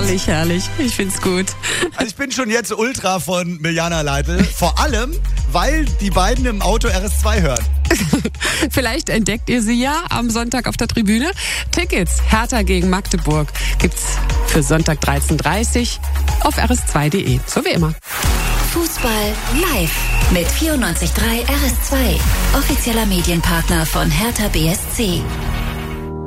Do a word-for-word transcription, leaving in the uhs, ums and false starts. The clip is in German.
Herrlich, herrlich. Ich find's gut. Also ich bin schon jetzt Ultra von Mirjana Leitl. Vor allem, weil die beiden im Auto R S zwei hören. Vielleicht entdeckt ihr sie ja am Sonntag auf der Tribüne. Tickets Hertha gegen Magdeburg gibt's für Sonntag dreizehn Uhr dreißig auf r s zwei punkt d e. So wie immer. Fußball live mit vierundneunzig Komma drei R S zwei. Offizieller Medienpartner von Hertha B S C.